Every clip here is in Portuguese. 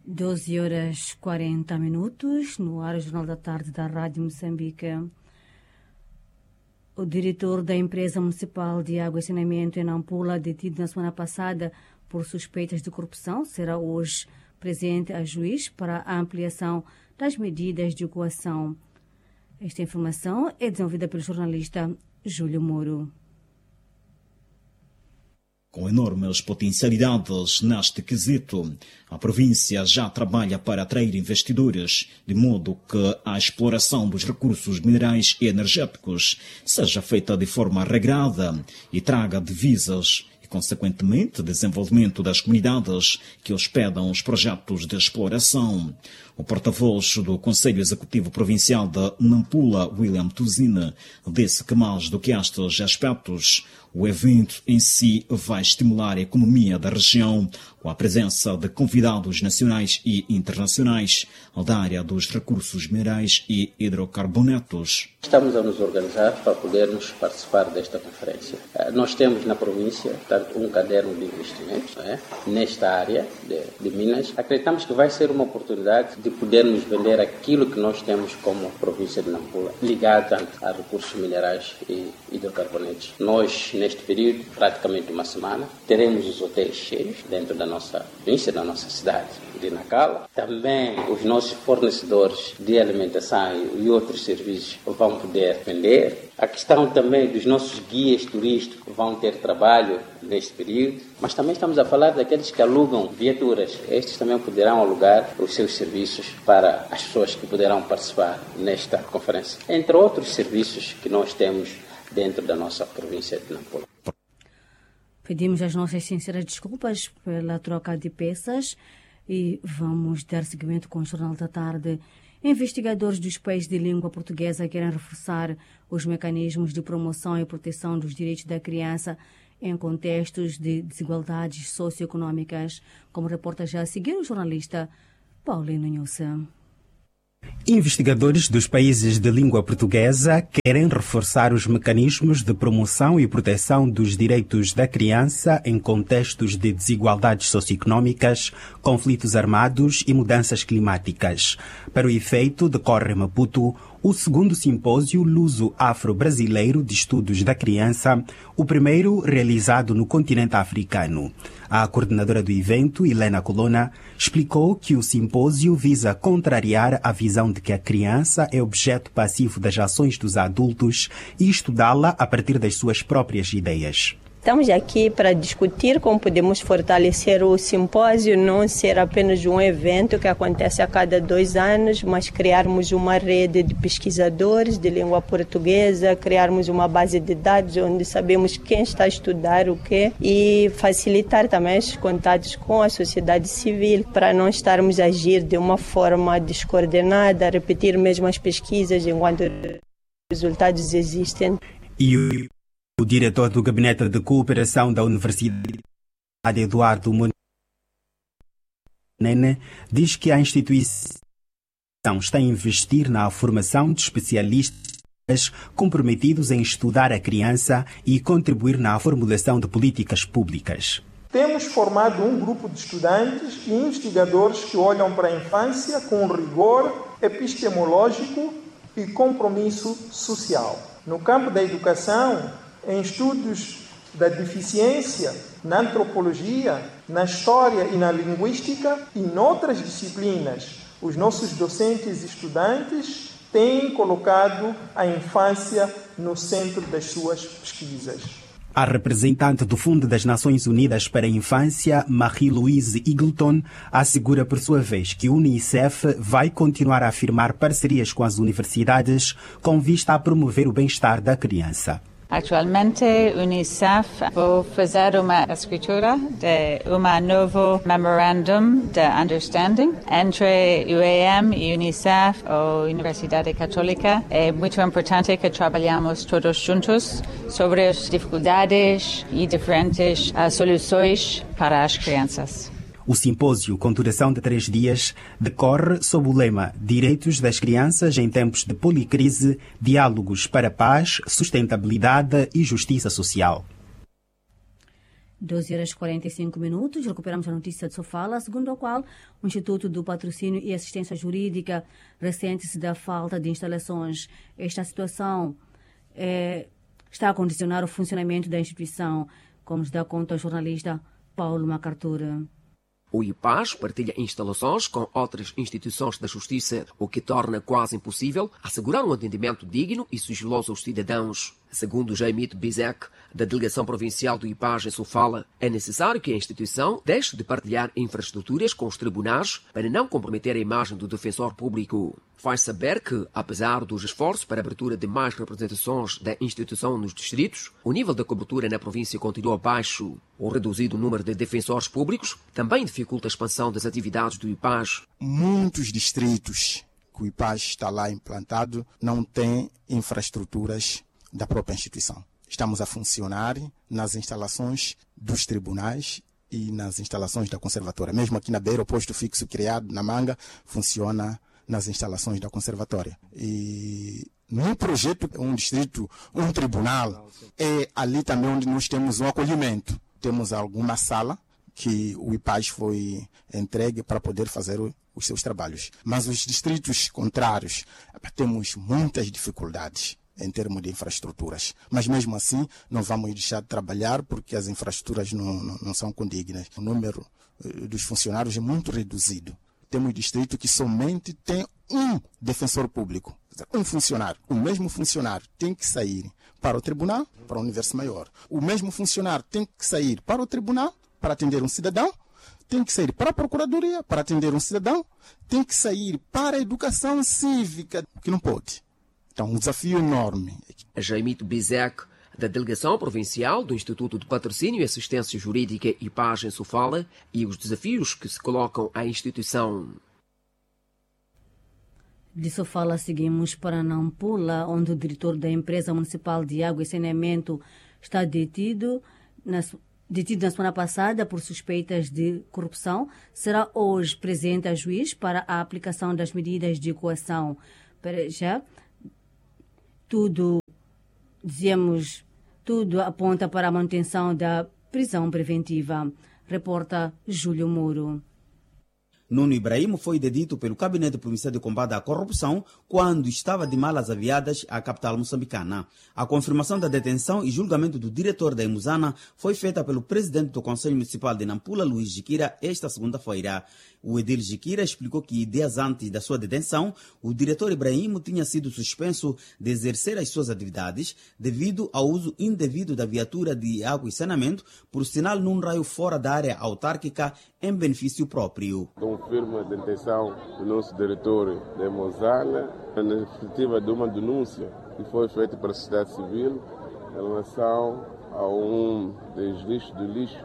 12h40, no ar, o Jornal da Tarde da Rádio Moçambique. O diretor da empresa municipal de água e saneamento em Nampula, detido na semana passada por suspeitas de corrupção, será hoje presente a juiz para a ampliação das medidas de coação. Esta informação é desenvolvida pelo jornalista Júlio Moro. Com enormes potencialidades neste quesito, a província já trabalha para atrair investidores, de modo que a exploração dos recursos minerais e energéticos seja feita de forma regrada e traga divisas e, consequentemente, desenvolvimento das comunidades que hospedam os projetos de exploração. O porta-voz do Conselho Executivo Provincial de Nampula, William Tuzina, disse que mais do que estes aspectos, o evento em si vai estimular a economia da região com a presença de convidados nacionais e internacionais da área dos recursos minerais e hidrocarbonetos. Estamos a nos organizar para podermos participar desta conferência. Nós temos na província um caderno de investimentos nesta área de Minas. Acreditamos que vai ser uma oportunidade de podermos vender aquilo que nós temos como província de Nampula, ligado a recursos minerais e hidrocarbonetos. Nós, neste período, praticamente uma semana, teremos os hotéis cheios dentro da nossa província, da nossa cidade de Nacala. Também os nossos fornecedores de alimentação e outros serviços vão poder vender. A questão também dos nossos guias turísticos vão ter trabalho neste período, mas também estamos a falar daqueles que alugam viaturas. Estes também poderão alugar os seus serviços para as pessoas que poderão participar nesta conferência, entre outros serviços que nós temos dentro da nossa província de Nampula. Pedimos as nossas sinceras desculpas pela troca de peças e vamos dar seguimento com o Jornal da Tarde. Investigadores dos países de língua portuguesa querem reforçar os mecanismos de promoção e proteção dos direitos da criança em contextos de desigualdades socioeconômicas, como reporta já a seguir o jornalista Paulino Nhussa. Investigadores dos países de língua portuguesa querem reforçar os mecanismos de promoção e proteção dos direitos da criança em contextos de desigualdades socioeconómicas, conflitos armados e mudanças climáticas. Para o efeito, decorre em Maputo o segundo simpósio luso-afro-brasileiro de estudos da criança, o primeiro realizado no continente africano. A coordenadora do evento, Helena Colonna, explicou que o simpósio visa contrariar a visão de que a criança é objeto passivo das ações dos adultos e estudá-la a partir das suas próprias ideias. Estamos aqui para discutir como podemos fortalecer o simpósio, não ser apenas um evento que acontece a cada 2 anos, mas criarmos uma rede de pesquisadores de língua portuguesa, criarmos uma base de dados onde sabemos quem está a estudar o quê e facilitar também os contatos com a sociedade civil para não estarmos a agir de uma forma descoordenada, repetir mesmo as pesquisas enquanto resultados existem. E o diretor do Gabinete de Cooperação da Universidade, Eduardo Monene, diz que a instituição está a investir na formação de especialistas comprometidos em estudar a criança e contribuir na formulação de políticas públicas. Temos formado um grupo de estudantes e investigadores que olham para a infância com rigor epistemológico e compromisso social. No campo da educação, em estudos da deficiência, na antropologia, na história e na linguística e noutras disciplinas, os nossos docentes e estudantes têm colocado a infância no centro das suas pesquisas. A representante do Fundo das Nações Unidas para a Infância, Marie-Louise Eagleton, assegura por sua vez que o Unicef vai continuar a firmar parcerias com as universidades com vista a promover o bem-estar da criança. Atualmente, o Unicef vai fazer uma escritura de novo Memorandum de Understanding entre UAM e Unicef, a Universidade Católica. É muito importante que trabalhamos todos juntos sobre as dificuldades e diferentes soluções para as crianças. O simpósio, com duração de 3 dias, decorre sob o lema Direitos das Crianças em Tempos de Policrise, Diálogos para a Paz, Sustentabilidade e Justiça Social. 12h45. Recuperamos a notícia de Sofala, segundo a qual o Instituto do Patrocínio e Assistência Jurídica ressente-se da falta de instalações. Esta situação está a condicionar o funcionamento da instituição, como nos dá conta o jornalista Paulo Macartura. O IPAS partilha instalações com outras instituições da justiça, o que torna quase impossível assegurar um atendimento digno e sigiloso aos cidadãos. Segundo Jaimito Bizek, da Delegação Provincial do IPAS em Sofala, é necessário que a instituição deixe de partilhar infraestruturas com os tribunais para não comprometer a imagem do defensor público. Faz saber que, apesar dos esforços para a abertura de mais representações da instituição nos distritos, o nível da cobertura na província continua baixo. O reduzido número de defensores públicos também dificulta a expansão das atividades do IPAS. Muitos distritos que o IPAS está lá implantado não têm infraestruturas da própria instituição. Estamos a funcionar nas instalações dos tribunais e nas instalações da conservatória. Mesmo aqui na Beira, o posto fixo criado na Manga funciona nas instalações da conservatória. E num projeto, um distrito, um tribunal, é ali também onde nós temos um acolhimento. Temos alguma sala que o IPAS foi entregue para poder fazer os seus trabalhos. Mas os distritos contrários, temos muitas dificuldades em termos de infraestruturas. Mas mesmo assim, não vamos deixar de trabalhar porque as infraestruturas não são condignas. O número dos funcionários é muito reduzido. Temos distrito que somente tem um defensor público, um funcionário. O mesmo funcionário tem que sair para o tribunal, para o universo maior. O mesmo funcionário tem que sair para o tribunal para atender um cidadão, tem que sair para a procuradoria para atender um cidadão, tem que sair para a educação cívica, que não pode. Então, um desafio enorme. Jaimito Bizek, da Delegação Provincial do Instituto de Patrocínio e Assistência Jurídica IPAS em Sofala, e os desafios que se colocam à instituição. De Sofala seguimos para Nampula, onde o diretor da Empresa Municipal de Água e Saneamento está detido na semana passada por suspeitas de corrupção. Será hoje presente a juiz para a aplicação das medidas de coação. Para já, tudo aponta para a manutenção da prisão preventiva. Reporta Júlio Muro. Nuno Ibrahim foi detido pelo Gabinete Provincial de Combate à Corrupção quando estava de malas aviadas à capital moçambicana. A confirmação da detenção e julgamento do diretor da Emuzana foi feita pelo presidente do Conselho Municipal de Nampula, Luís Jiquira, esta segunda-feira. O edil Jiquira explicou que, dias antes da sua detenção, o diretor Ibrahim tinha sido suspenso de exercer as suas atividades devido ao uso indevido da viatura de água e saneamento, por sinal num raio fora da área autárquica em benefício próprio. Confirma a detenção do nosso diretor da Emuzana na perspectiva de uma denúncia que foi feita para a sociedade civil em relação a um dos lixos do lixo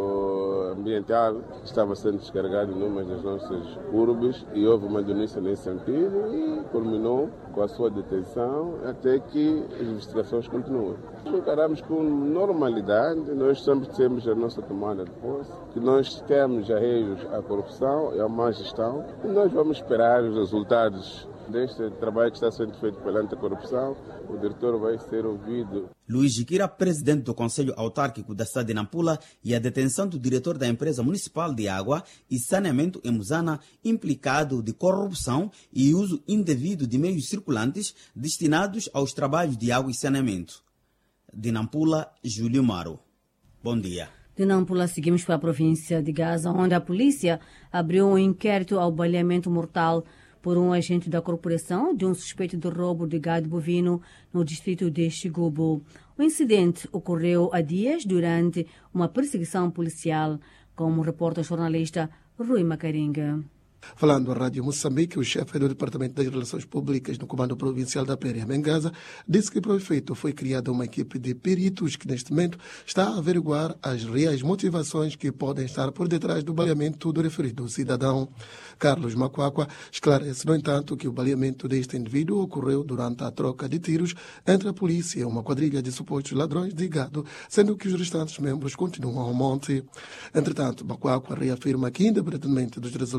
ambiental que estava sendo descarregado em numa das nossas urbes, e houve uma denúncia nesse sentido e culminou com a sua detenção até que as investigações continuem. Encaramos com normalidade, nós sempre temos a nossa tomada de posse, que nós temos arreios à corrupção e à má gestão, e nós vamos esperar os resultados deste trabalho que está sendo feito pela anticorrupção. O diretor vai ser ouvido. Luís Jiquira, presidente do Conselho Autárquico da cidade de Nampula, e a detenção do diretor da Empresa Municipal de Água e Saneamento Emuzana, implicado de corrupção e uso indevido de meios circulantes destinados aos trabalhos de água e saneamento. De Nampula, Júlio Maro. Bom dia. De Nampula seguimos para a província de Gaza, onde a polícia abriu um inquérito ao baleamento mortal por um agente da corporação de um suspeito de roubo de gado bovino no distrito de Xigubo. O incidente ocorreu há dias durante uma perseguição policial, como reporta o jornalista Rui Macaringa. Falando à Rádio Moçambique, o chefe do Departamento das Relações Públicas no Comando Provincial da PRM em Gaza disse que para o efeito foi criada uma equipe de peritos que neste momento está a averiguar as reais motivações que podem estar por detrás do baleamento do referido cidadão. Carlos Macuacua esclarece, no entanto, que o baleamento deste indivíduo ocorreu durante a troca de tiros entre a polícia e uma quadrilha de supostos ladrões de gado, sendo que os restantes membros continuam ao monte. Entretanto, Macuacua reafirma que, independentemente dos resultados já serem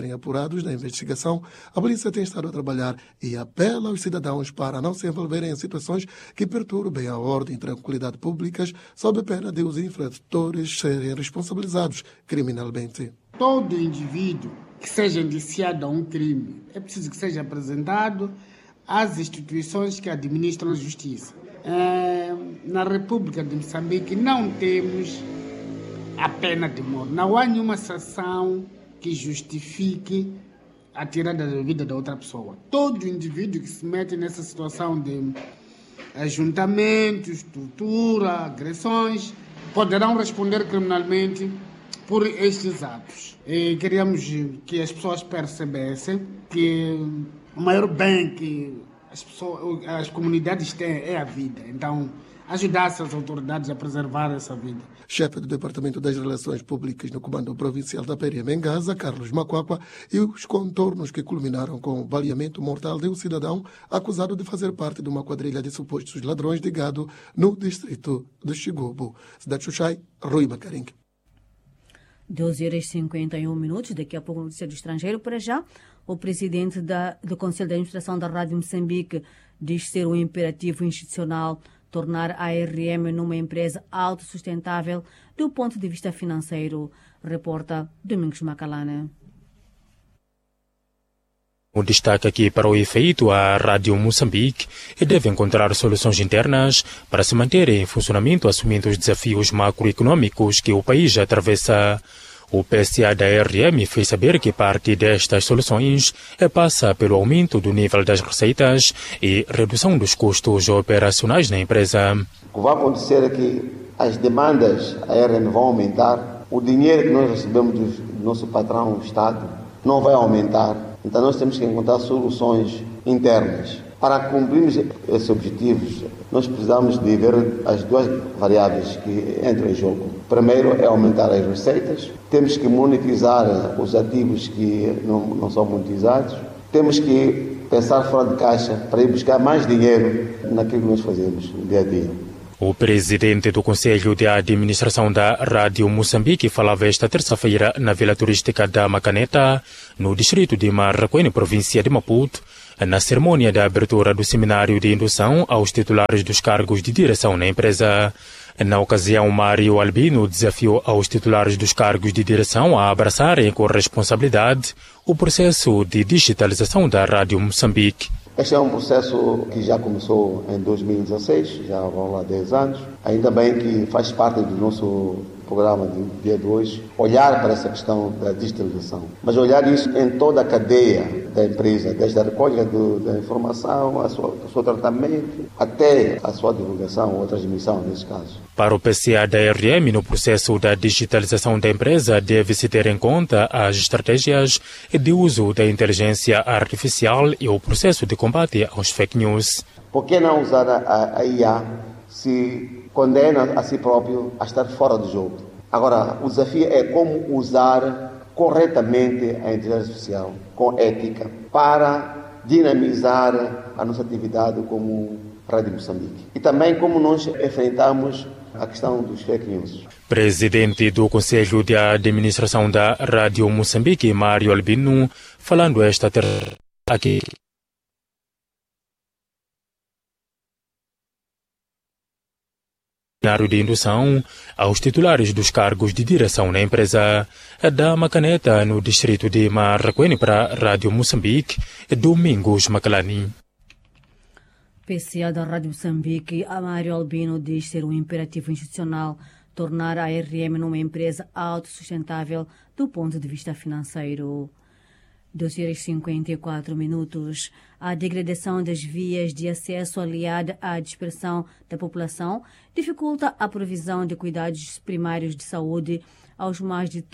serem apurados na investigação, a polícia tem estado a trabalhar e apela aos cidadãos para não se envolverem em situações que perturbem a ordem e tranquilidade públicas, sob pena de os infratores serem responsabilizados criminalmente. Todo indivíduo que seja indiciado a um crime é preciso que seja apresentado às instituições que administram a justiça. Na República de Moçambique não temos a pena de morte. Não há nenhuma sanção que justifique a tirada da vida da outra pessoa. Todo indivíduo que se mete nessa situação de ajuntamentos, tortura, agressões, poderão responder criminalmente por estes atos. E queríamos que as pessoas percebessem que o maior bem que as comunidades têm é a vida. Então, ajudasse as autoridades a preservar essa vida. Chefe do Departamento das Relações Públicas no Comando Provincial da Péria Mengaza, Carlos Macuacua, e os contornos que culminaram com o baleamento mortal de um cidadão acusado de fazer parte de uma quadrilha de supostos ladrões de gado no distrito de Xingobo. Cidade Xuxai, Rui Macaring. 12h51. Daqui a pouco, notícia do estrangeiro. Para já, o presidente do Conselho de Administração da Rádio Moçambique diz ser um imperativo institucional tornar a ARM numa empresa autossustentável do ponto de vista financeiro. Reporta Domingos Macalana. O destaque aqui para o efeito, a Rádio Moçambique deve encontrar soluções internas para se manter em funcionamento, assumindo os desafios macroeconômicos que o país atravessa. O PCA da ARM fez saber que parte destas soluções passa pelo aumento do nível das receitas e redução dos custos operacionais na empresa. O que vai acontecer é que as demandas da ARM vão aumentar, o dinheiro que nós recebemos do nosso patrão, o Estado, não vai aumentar. Então nós temos que encontrar soluções internas. Para cumprirmos esses objetivos, nós precisamos de ver as duas variáveis que entram em jogo. Primeiro é aumentar as receitas, temos que monetizar os ativos que não são monetizados, temos que pensar fora de caixa para ir buscar mais dinheiro naquilo que nós fazemos no dia a dia. O presidente do Conselho de Administração da Rádio Moçambique falava esta terça-feira na Vila Turística da Macaneta, no distrito de Marraquene, província de Maputo, na cerimônia da abertura do seminário de indução aos titulares dos cargos de direção na empresa. Na ocasião, Mário Albino desafiou aos titulares dos cargos de direção a abraçarem com responsabilidade o processo de digitalização da Rádio Moçambique. Este é um processo que já começou em 2016, já vão lá 10 anos. Ainda bem que faz parte do nosso programa de dia de hoje, olhar para essa questão da digitalização. Mas olhar isso em toda a cadeia da empresa, desde a recolha da informação, o seu tratamento, até a sua divulgação ou transmissão, nesse caso. Para o PCA da ARM, no processo da digitalização da empresa, deve-se ter em conta as estratégias de uso da inteligência artificial e o processo de combate aos fake news. Por que não usar a IA se condena a si próprio a estar fora do jogo? Agora, o desafio é como usar corretamente a inteligência artificial, com ética, para dinamizar a nossa atividade como Rádio Moçambique. E também como nós enfrentamos a questão dos fake news. Presidente do Conselho de Administração da Rádio Moçambique, Mário Albino, falando esta terça aqui. De indução aos titulares dos cargos de direção na empresa da Macaneta, no distrito de Marraquene, para a Rádio Moçambique, Domingos Macalani. PCA da Rádio Moçambique, Mário Albino, diz ser um imperativo institucional tornar a ARM numa empresa autossustentável do ponto de vista financeiro. 12h54. A degradação das vias de acesso aliada à dispersão da população dificulta a provisão de cuidados primários de saúde aos mais de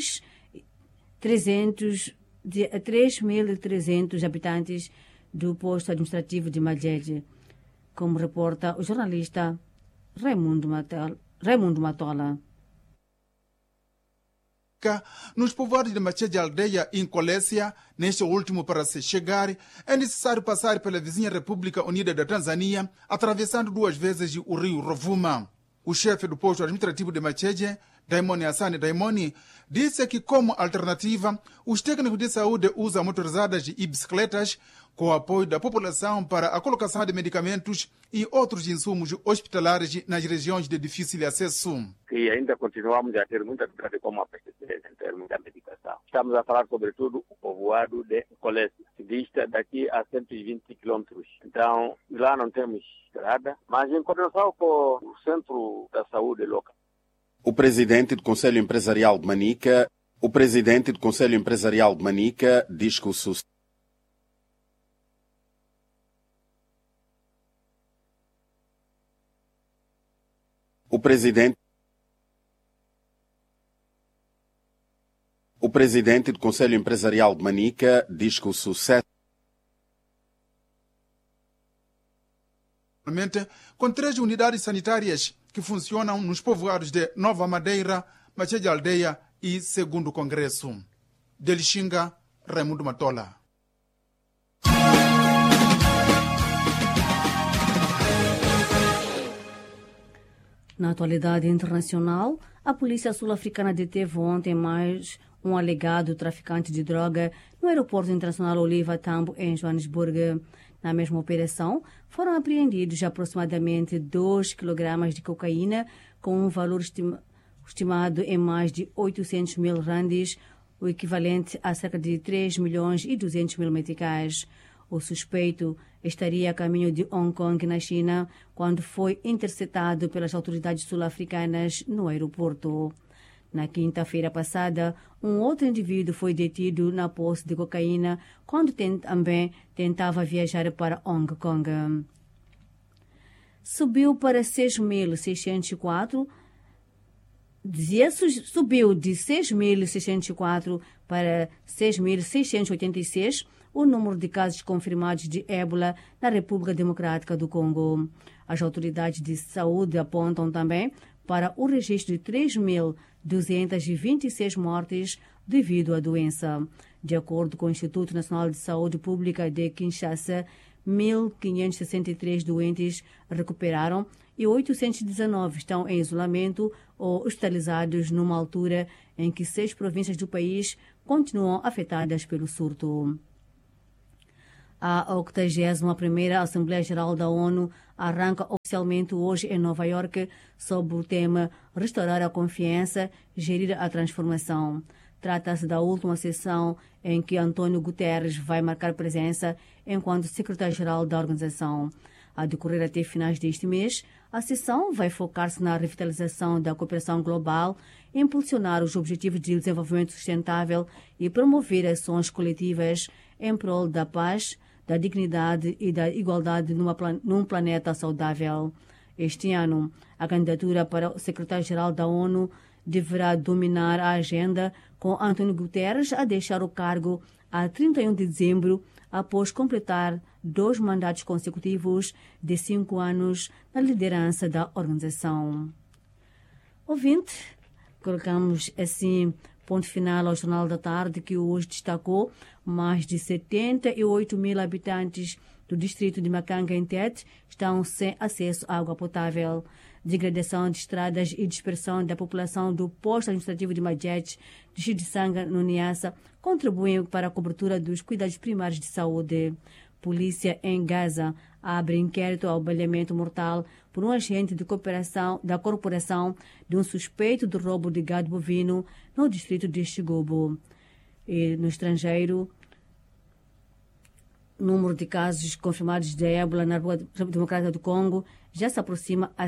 3.300 habitantes do posto administrativo de Madjede, como reporta o jornalista Raimundo Matola. Nos povoados de Madjede Aldeia e Incolésia, neste último para se chegar, é necessário passar pela vizinha República Unida da Tanzânia, atravessando 2 vezes o rio Rovuma. O chefe do posto administrativo de Madjede Daimoni Hassani Daimoni, disse que, como alternativa, os técnicos de saúde usam motorizadas e bicicletas com o apoio da população para a colocação de medicamentos e outros insumos hospitalares nas regiões de difícil acesso. Que ainda continuamos a ter muita dificuldade como abastecimento em termos da medicação. Estamos a falar, sobretudo, o povoado de Colégio, que dista daqui a 120 quilômetros. Então, lá não temos estrada, mas em coordenação com o Centro da Saúde local. O presidente do Conselho Empresarial de Manica diz que o presidente do Conselho Empresarial de Manica diz que o sucesso com 3 unidades sanitárias que funcionam nos povoados de Nova Madeira, Machê de Aldeia e Segundo Congresso. De Lixinga, Raimundo Matola. Na atualidade internacional, a polícia sul-africana deteve ontem mais um alegado traficante de droga no aeroporto internacional Oliver Tambo, em Joanesburgo. Na mesma operação, foram apreendidos aproximadamente 2 kg de cocaína com um valor estimado em mais de 800 mil randes, o equivalente a cerca de 3 milhões e 200 mil meticais. O suspeito estaria a caminho de Hong Kong, na China, quando foi interceptado pelas autoridades sul-africanas no aeroporto. Na quinta-feira passada, um outro indivíduo foi detido na posse de cocaína quando também tentava viajar para Hong Kong. Subiu para 6.604, subiu de 6.604 para 6.686 o número de casos confirmados de ébola na República Democrática do Congo. As autoridades de saúde apontam também para o registro de 3.226 mortes devido à doença. De acordo com o Instituto Nacional de Saúde Pública de Kinshasa, 1.563 doentes recuperaram e 819 estão em isolamento ou hospitalizados numa altura em que 6 províncias do país continuam afetadas pelo surto. A 81ª Assembleia Geral da ONU arranca oficialmente hoje em Nova Iorque sob o tema Restaurar a Confiança, Gerir a Transformação. Trata-se da última sessão em que António Guterres vai marcar presença enquanto secretário-geral da organização. A decorrer até finais deste mês, a sessão vai focar-se na revitalização da cooperação global, impulsionar os objetivos de desenvolvimento sustentável e promover ações coletivas em prol da paz, da dignidade e da igualdade num planeta saudável. Este ano, a candidatura para o secretário-geral da ONU deverá dominar a agenda, com António Guterres a deixar o cargo a 31 de dezembro, após completar 2 mandatos consecutivos de 5 anos na liderança da organização. Ouvinte, colocamos assim ponto final ao Jornal da Tarde, que hoje destacou mais de 78 mil habitantes do distrito de Macanga, em Tete, estão sem acesso à água potável. Degradação de estradas e dispersão da população do posto administrativo de Majete, distrito de Sanga, no Niassa, contribuem para a cobertura dos cuidados primários de saúde. Polícia em Gaza abre inquérito ao baleamento mortal por um agente de cooperação da corporação de um suspeito de roubo de gado bovino no distrito de Xigubo. E no estrangeiro, o número de casos confirmados de ébola na República Democrática do Congo já se aproxima a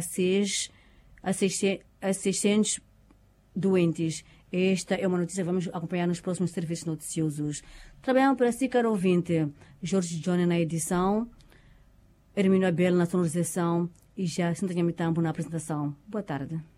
600 doentes. Esta é uma notícia que vamos acompanhar nos próximos serviços noticiosos. Trabalhamos para si, caro ouvinte. Jorge Johnny na edição, Hermínio Abel na sonorização e já Sintonha Mitambo na apresentação. Boa tarde.